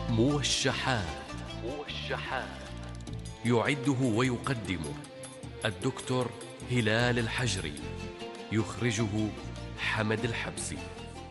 موشحات يعده ويقدمه الدكتور هلال الحجري، يخرجه حمد الحبسي.